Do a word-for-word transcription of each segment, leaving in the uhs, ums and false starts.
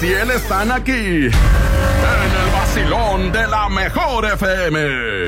Tiene están aquí en el vacilón de la mejor F M.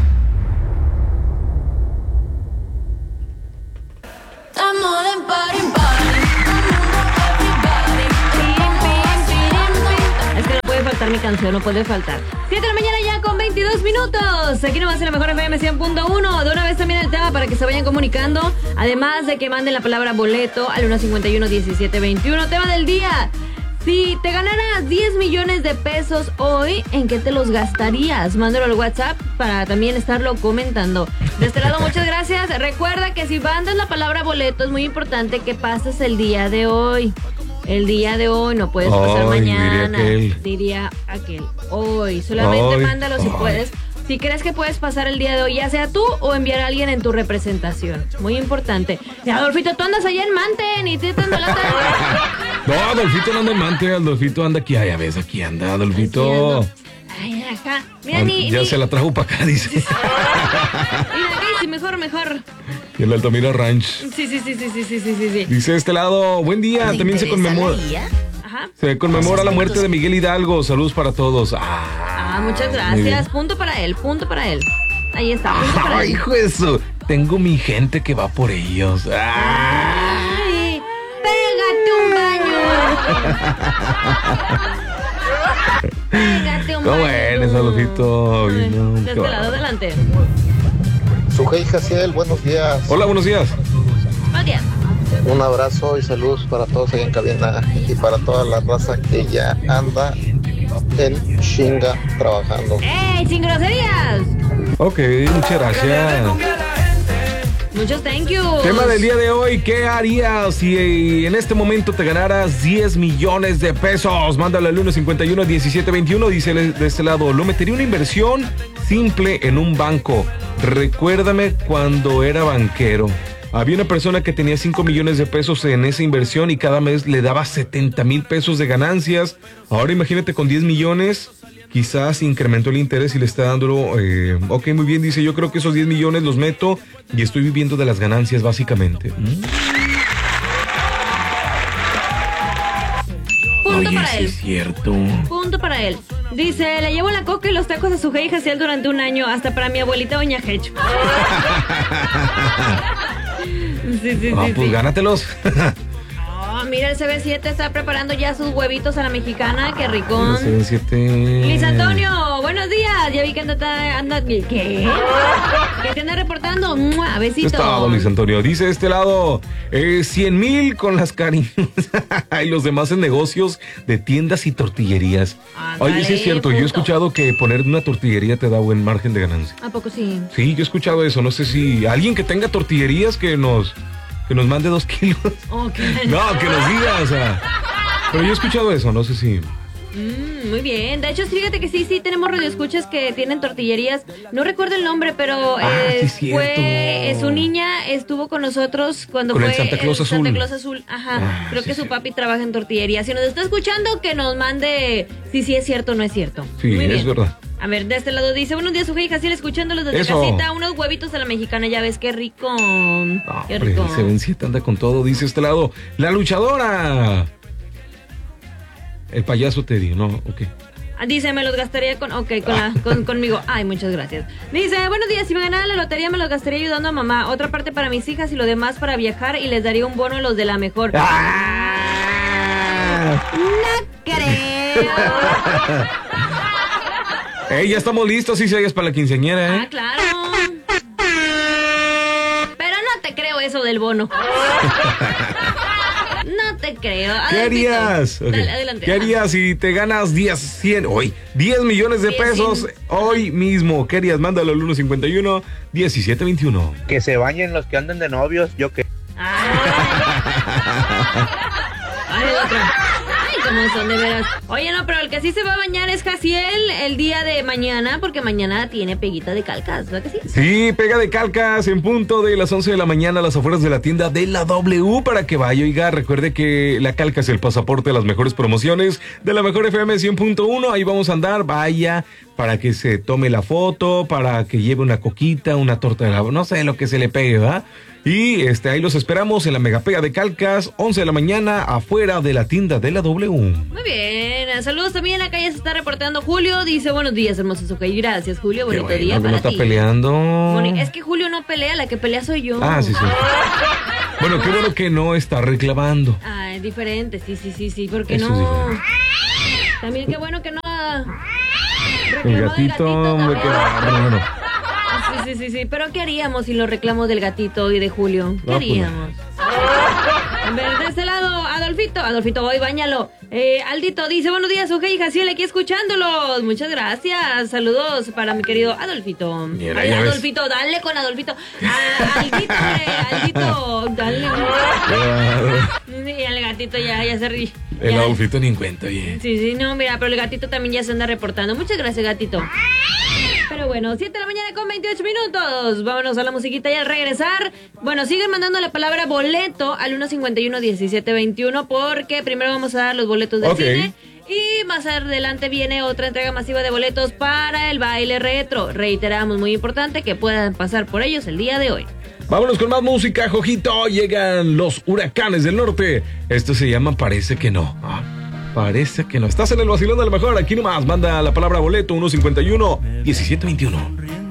Es que no puede faltar mi canción, no puede faltar. siete de la mañana ya con veintidós minutos. Aquí nomás en la mejor F M cien punto uno. De una vez también el tema para que se vayan comunicando. Además de que manden la palabra boleto al uno cincuenta y uno diecisiete veintiuno. Tema del día. Si te ganaras diez millones de pesos hoy, ¿en qué te los gastarías? Mándalo al WhatsApp para también estarlo comentando. De este lado, muchas gracias. Recuerda que si mandas la palabra boleto, es muy importante que pases el día de hoy. El día de hoy, no puedes pasar Ay, mañana. diría aquel. Diría aquel. Hoy. Solamente Ay, mándalo si ay. puedes. Si crees que puedes pasar el día de hoy, ya sea tú o enviar a alguien en tu representación. Muy importante. Y Adolfito, tú andas allá en Manten y te estás dando lata. No, Adolfito no anda en Mante, Adolfito anda aquí. Ay, a ver, aquí anda, Adolfito. Ay, acá. Mira, Ah, ni, ya ni... se la trajo para acá, dice. Mira, sí, mejor, mejor. Y el Altamira Ranch. Sí, sí, sí, sí, sí, sí, sí, sí. Dice de este lado, buen día, también se conmemora. Ajá. Se conmemora la muerte de Miguel Hidalgo. Saludos para todos. Ah, Ah, muchas muy bien. gracias. Punto para él, punto para él. Ahí está, punto para Ay, él. hijo de eso. Tengo mi gente que va por ellos. Ah. Ay, pégate un baño. Pégate un No, baño. bueno, ese Adolfito. Ay, No, de qué este lado, bárbaro. adelante. Sujei Jaciel, buenos días. Hola, buenos días. Buenos días. Un abrazo y saludos para todos allá en cabina y para toda la raza que ya anda en chinga trabajando. ¡Ey, sin groserías! Ok, muchas gracias. Muchos thank you. Tema del día de hoy, ¿qué harías si en este momento te ganaras diez millones de pesos? Mándalo al uno cincuenta y uno diecisiete veintiuno, dice de este lado, lo metería una inversión simple en un banco. Recuérdame cuando era banquero. Había una persona que tenía cinco millones de pesos en esa inversión y cada mes le daba setenta mil pesos de ganancias. Ahora imagínate con diez millones, quizás incrementó el interés y le está dando, eh, ok, muy bien, dice, yo creo que esos diez millones los meto y estoy viviendo de las ganancias básicamente. ¿Mm? Punto Oye, para sí él. es cierto. Punto para él. Dice, le llevo la coca y los tacos a su hija Jaciel durante un año, hasta para mi abuelita Doña Hech. Sí, sí, Ah, sí, pues sí. gánatelos. Oh, mira, el C B siete está preparando ya sus huevitos a la mexicana, qué ricón. seven siete. Luis Antonio, buenos días. Ya vi que anda, anda ¿qué? ¿Qué te anda reportando? ¡Mua! Besito. Estado, Luis Antonio. Dice de este lado, eh, cien mil con las cariños y los demás en negocios de tiendas y tortillerías. Ándale, Oye, sí es cierto, yo he punto. escuchado que poner una tortillería te da buen margen de ganancia. ¿A poco sí? Sí, yo he escuchado eso. No sé si alguien que tenga tortillerías que nos, que nos mande dos kilos. Ok. No, que nos diga, o sea. Pero yo he escuchado eso, no sé si. Mm, muy bien. De hecho, fíjate que sí, sí, tenemos radioescuchas que tienen tortillerías. No recuerdo el nombre, pero Ah, eh, sí es cierto. fue eh, su niña estuvo con nosotros cuando Con fue el Santa Claus Azul. Santa Claus Azul. Ajá. Ah, Creo sí que es su cierto. papi trabaja en tortillería. Si nos está escuchando, que nos mande si sí es cierto o no es cierto. Sí, Muy es bien. verdad. A ver, de este lado dice, buenos días, su hija, así escuchándolos desde Eso. casita, unos huevitos a la mexicana, ya ves, qué rico. No, Qué hombre, rico. el seven siete anda con todo, dice este lado. La luchadora. El payaso Teddy, no, ok. Ah, dice, me los gastaría con, ok, con la, con, conmigo. Ay, muchas gracias. Dice, buenos días, si me ganara la lotería me los gastaría ayudando a mamá. Otra parte para mis hijas y lo demás para viajar y les daría un bono a los de la mejor. ¡Ah! No creo. Ey, ya estamos listos, sí, se para la quinceañera, Ah, ¿eh? claro. Pero no te creo eso del bono. No te creo. ¿Qué Adolfito, harías? Ok. dale, adelante. ¿Qué harías si te ganas diez, cien, hoy, diez millones de diez, pesos cien. hoy mismo? ¿Qué harías? Mándalo al uno cincuenta y uno diecisiete veintiuno. Que se bañen los que anden de novios, yo que... Ay, Ay, otro. Ay, cómo son de veras. Oye, no, pero el que sí se va a bañar es Jaciel el día de mañana, porque mañana tiene peguita de calcas, ¿verdad que sí? Sí, pega de calcas en punto de las once de la mañana a las afueras de la tienda de la W para que vaya. Oiga, recuerde que la calca es el pasaporte de las mejores promociones de la mejor F M cien punto uno. Ahí vamos a andar, vaya, para que se tome la foto, para que lleve una coquita, una torta de la... no sé, lo que se le pegue, ¿verdad? Y este, ahí los esperamos en la Megapega de Calcas, once de la mañana, afuera de la tienda de la W. Muy bien, saludos también, acá ya se está reportando Julio, dice buenos días, hermosos, ok, gracias Julio, bonito bueno, día que para no está ti. peleando. Boni- es que Julio no pelea, la que pelea soy yo. Ah, sí, sí. Bueno, qué bueno que no está reclamando. Ah, es diferente, sí, sí, sí, sí, porque Eso no... es También qué bueno que no... El gatito, hombre, qué bárbaro. Sí, sí, sí, sí, pero ¿qué haríamos sin los reclamos del gatito y de Julio? ¿Qué No, pues no. haríamos? A ver, de este lado, Adolfito, Adolfito, voy, báñalo. Eh, Aldito dice, buenos días, Uje y Jaciel, aquí escuchándolos. Muchas gracias, saludos para mi querido Adolfito. Mira, Ay, ya ves. Adolfito, dale con Adolfito. Ah, Aldito, eh, Aldito, dale. Y el gatito ya, ya se ríe. El Ya. Adolfito ni en cuenta, bien. Sí, sí, no, mira, pero el gatito también ya se anda reportando. Muchas gracias, gatito. Pero bueno, siete de la mañana con veintiocho minutos. Vámonos a la musiquita y al regresar. Bueno, siguen mandando la palabra boleto al uno cincuenta y uno diecisiete veintiuno porque primero vamos a dar los boletos del Ok. cine. Y más adelante viene otra entrega masiva de boletos para el baile retro. Reiteramos, muy importante que puedan pasar por ellos el día de hoy. Vámonos con más música, Jojito. Llegan los huracanes del norte. Esto se llama Parece que no. Ah, parece que no. Estás en el vacilón de la mejor. Aquí nomás. Manda la palabra boleto uno cincuenta y uno diecisiete veintiuno.